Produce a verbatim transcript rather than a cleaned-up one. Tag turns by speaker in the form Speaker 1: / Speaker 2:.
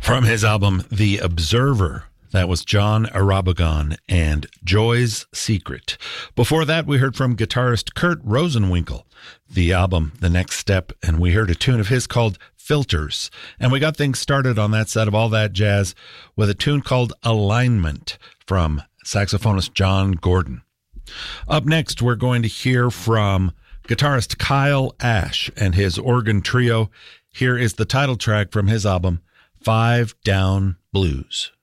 Speaker 1: From his album, The Observer, that was John Arabagon and Joy's Secret. Before that, we heard from guitarist Kurt Rosenwinkel, the album The Next Step, and we heard a tune of his called Filters. And we got things started on that set of All That Jazz with a tune called Alignment from saxophonist John Gordon. Up next, we're going to hear from guitarist Kyle Ash and his organ trio. Here is the title track from his album, Five Down Blues.